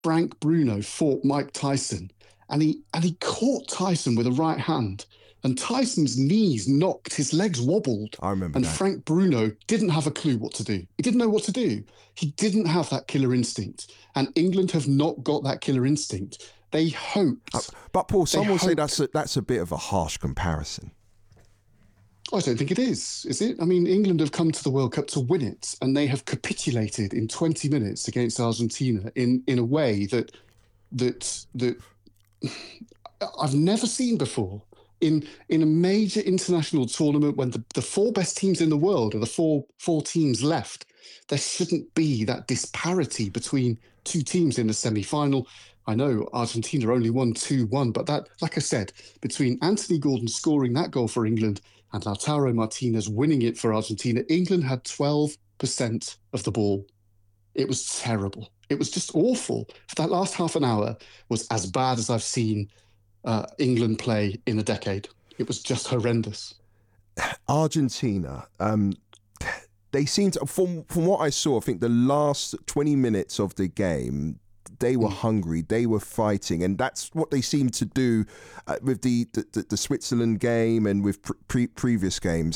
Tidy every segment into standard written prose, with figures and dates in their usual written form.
Frank Bruno fought Mike Tyson, and he caught Tyson with a right hand, and Tyson's knees knocked, his legs wobbled, I remember and that. Frank Bruno didn't have a clue what to do. He didn't know what to do. He didn't have that killer instinct, and England have not got that killer instinct. They hoped. But Paul, some will say hoped- that's a bit of a harsh comparison. I don't think it is it? I mean, England have come to the World Cup to win it, and they have capitulated in 20 minutes against Argentina in a way that I've never seen before. In a major international tournament, when the four best teams in the world are the four teams left, there shouldn't be that disparity between two teams in the semi-final. I know Argentina only won 2-1, but that, like I said, between Anthony Gordon scoring that goal for England and Lautaro Martinez winning it for Argentina, England had 12% of the ball. It was terrible. It was just awful. That last half an hour was as bad as I've seen England play in a decade. It was just horrendous. Argentina, they seemed to, from what I saw, I think the last 20 minutes of the game, they were hungry, they were fighting, and that's what they seemed to do with the Switzerland game and with previous games.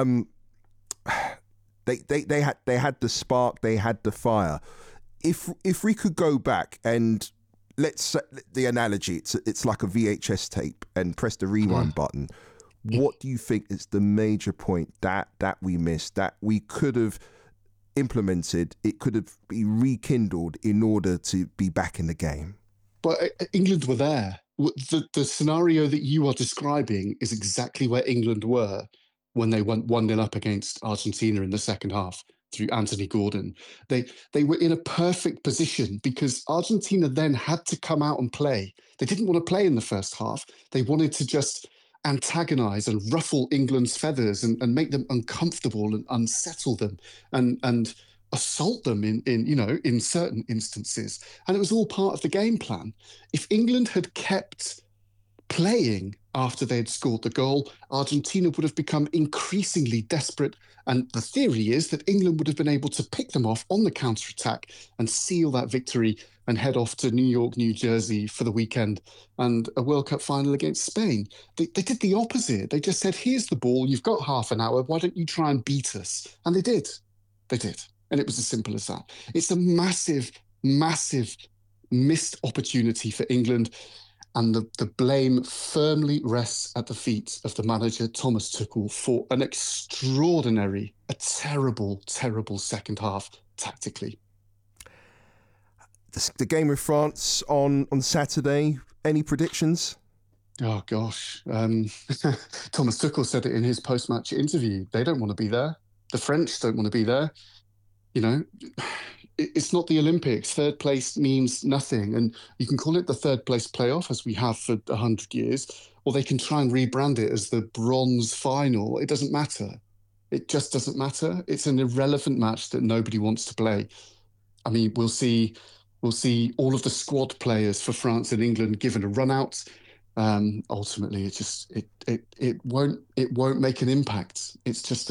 They had the spark, they had the fire. If we could go back and let's the analogy, it's like a VHS tape and press the rewind button. What do you think is the major point that we missed, that we could have implemented, it could have been rekindled in order to be back in the game? But England were there. The scenario that you are describing is exactly where England were when they went 1-0 up against Argentina in the second half through Anthony Gordon. They were in a perfect position because Argentina then had to come out and play. They didn't want to play in the first half. They wanted to just antagonize and ruffle England's feathers and make them uncomfortable and unsettle them and assault them in certain instances. And it was all part of the game plan. If England had kept playing after they had scored the goal, Argentina would have become increasingly desperate. And the theory is that England would have been able to pick them off on the counter-attack and seal that victory and head off to New York, New Jersey for the weekend and a World Cup final against Spain. They did the opposite. They just said, here's the ball, you've got half an hour, why don't you try and beat us? And they did. They did. And it was as simple as that. It's a massive, massive missed opportunity for England. And the blame firmly rests at the feet of the manager, Thomas Tuchel, for an extraordinary, a terrible, terrible second half tactically. The game with France on Saturday, any predictions? Oh, gosh. Thomas Tuchel said it in his post-match interview. They don't want to be there. The French don't want to be there. You know, it's not the Olympics. Third place means nothing. And you can call it the third place playoff, as we have for 100 years, or they can try and rebrand it as the bronze final. It doesn't matter. It just doesn't matter. It's an irrelevant match that nobody wants to play. I mean, we'll see all of the squad players for France and England given a run out. Ultimately, it won't make an impact. It just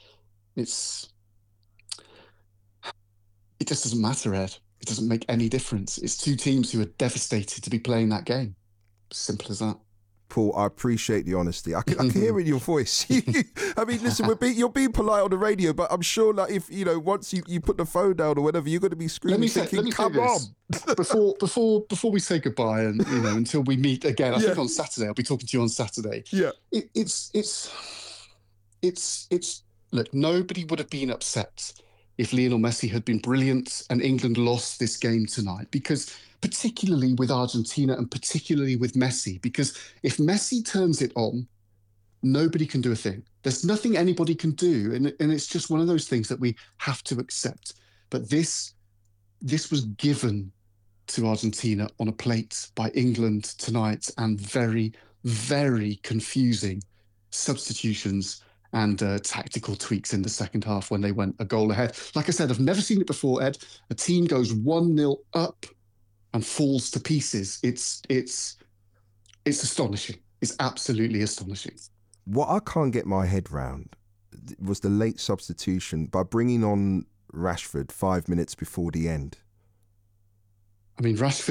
doesn't matter, Ed. It doesn't make any difference. It's two teams who are devastated to be playing that game. Simple as that. Paul, I appreciate the honesty. I can hear it in your voice. I mean, listen, you're being polite on the radio, but I'm sure that if, once you put the phone down or whatever, you're going to be screaming, thinking, come on. Before we say goodbye and, until we meet again, I think on Saturday, I'll be talking to you on Saturday. Yeah. Look, nobody would have been upset if Lionel Messi had been brilliant and England lost this game tonight, because particularly with Argentina and particularly with Messi, because if Messi turns it on, nobody can do a thing. There's nothing anybody can do. And it's just one of those things that we have to accept. But this was given to Argentina on a plate by England tonight, and very, very confusing substitutions and tactical tweaks in the second half when they went a goal ahead. Like I said, I've never seen it before, Ed. A team goes 1-0 up and falls to pieces. It's astonishing. It's absolutely astonishing. What I can't get my head round was the late substitution by bringing on Rashford 5 minutes before the end. I mean, Rashford